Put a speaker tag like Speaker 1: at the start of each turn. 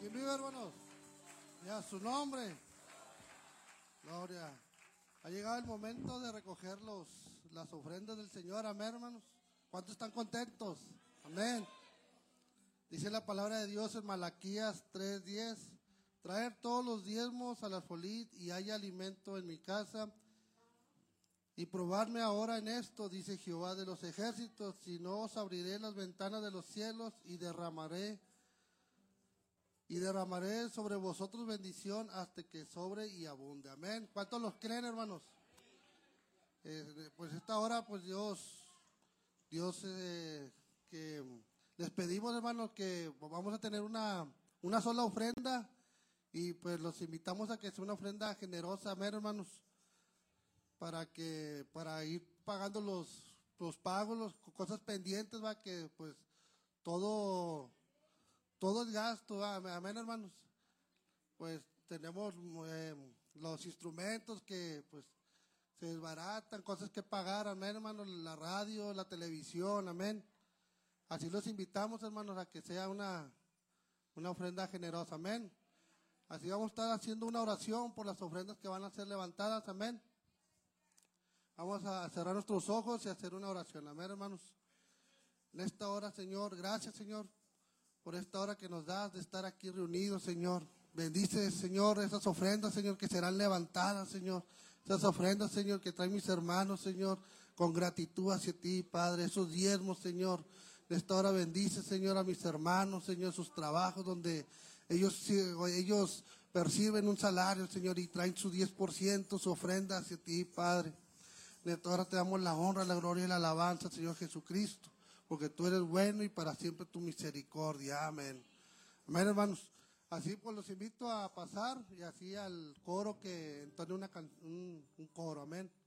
Speaker 1: ¿Quién vive, hermanos? Y a su nombre. Gloria. Ha llegado el momento de recoger las ofrendas del Señor. Amén, hermanos. ¿Cuántos están contentos? Amén. Dice la palabra de Dios en Malaquías 3:10. Traer todos los diezmos a la folid y haya alimento en mi casa. Y probarme ahora en esto, dice Jehová de los ejércitos, si no os abriré las ventanas de los cielos y derramaré sobre vosotros bendición hasta que sobre y abunde. Amén. ¿Cuántos los creen, hermanos? Pues esta hora, pues Dios, que les pedimos, hermanos, que vamos a tener una sola ofrenda y pues los invitamos a que sea una ofrenda generosa, amén, hermanos, para ir pagando los pagos, las cosas pendientes, va, que pues todo es gasto, ¿va? Amén, hermanos. Pues tenemos los instrumentos que pues se desbaratan, cosas que pagar, amén, hermanos, la radio, la televisión, amén. Así los invitamos, hermanos, a que sea una ofrenda generosa, amén. Así vamos a estar haciendo una oración por las ofrendas que van a ser levantadas, amén. Vamos a cerrar nuestros ojos y hacer una oración, amén, hermanos. En esta hora, Señor, gracias, Señor, por esta hora que nos das de estar aquí reunidos, Señor. Bendice, Señor, esas ofrendas, Señor, que serán levantadas, Señor. Esas ofrendas, Señor, que traen mis hermanos, Señor, con gratitud hacia ti, Padre. Esos diezmos, Señor. En esta hora bendice, Señor, a mis hermanos, Señor, sus trabajos donde ellos perciben un salario, Señor, y traen su 10%, su ofrenda hacia ti, Padre. En esta hora te damos la honra, la gloria y la alabanza, Señor Jesucristo, porque tú eres bueno y para siempre tu misericordia. Amén. Amén, hermanos. Así pues los invito a pasar y así al coro que entone un coro. Amén.